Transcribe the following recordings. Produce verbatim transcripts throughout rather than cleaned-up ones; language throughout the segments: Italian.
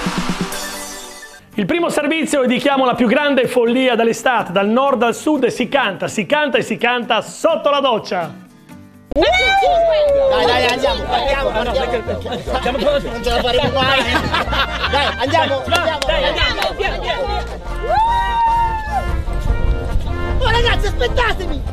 Il primo servizio dedichiamo la più grande follia dell'estate, dal nord al sud, e si canta, si canta e si canta sotto la doccia. Dai, dai, andiamo, andiamo, andiamo, non ce la faremo mai. Dai, andiamo, andiamo, dai, andiamo, via, via. Oh ragazzi, aspettatemi!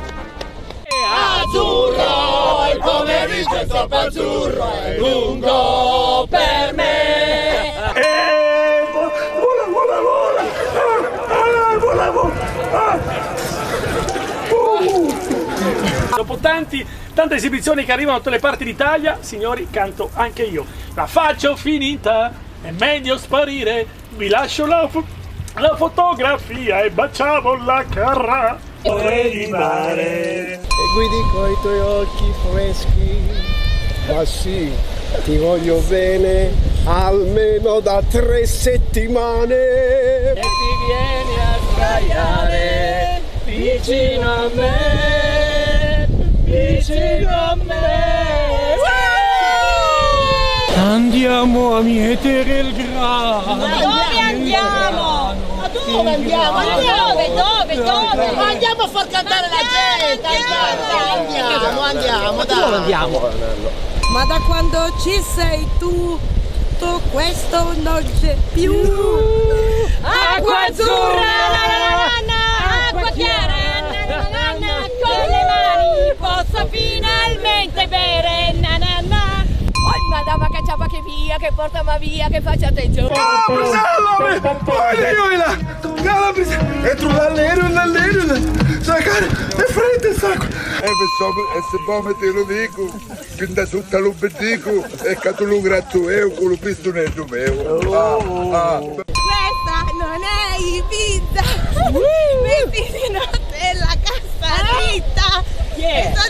Azzurro, il pomeriggio è troppo azzurro, è lungo per me. Eh, vola, vola, vola, ah, vola, vola, ah. Uh. Dopo tanti, tante esibizioni che arrivano da tutte le parti d'Italia, signori, canto anche io. La faccio finita, è meglio sparire, vi lascio la, fo la fotografia e baciamo la carra. Di mare. E guidi coi tuoi occhi freschi, ma sì, ti voglio bene almeno da tre settimane. E ti vieni a sdraiare vicino a me, vicino a me. Andiamo a mietere il grano. Ma dove andiamo? Ma dove andiamo? Dove, dove, dove? Ma andiamo a far cantare la gente! Andiamo, andiamo, dai! Dove andiamo? Ma da quando ci sei tu, tutto questo non c'è più. Acqua azzurra, na, na, na, acqua chiara, na, na, na, na, con le mani posso finalmente bere, na, na, na. Oh, madama che ciapa che via, che porta ma via, che faccia attenzione. Oh, Priscilla, poi là, Calabria, entro l'alero, l'alero, sacare, è freddo il sacco. E se poi me te lo dico, che da tutta l'obbedico, e che tu lo gratto io con lo pistonetto mio. Ah, ah. Questa non è Ibiza. Vestiti di notte la cassa dritta. Yeah.